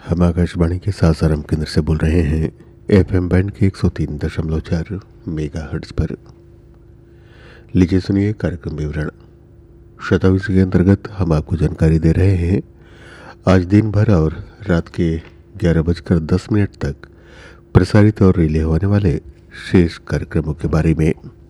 हम आकाशवाणी के सासाराम केंद्र से बोल रहे हैं। एफएम बैंड के 103.4 मेगाहर्ट्ज पर। लीजिए सुनिए कार्यक्रम विवरण। शताब्दी के अंतर्गत हम आपको जानकारी दे रहे हैं आज दिन भर और रात के 11:10 तक प्रसारित और रिले होने वाले शेष कार्यक्रमों के बारे में।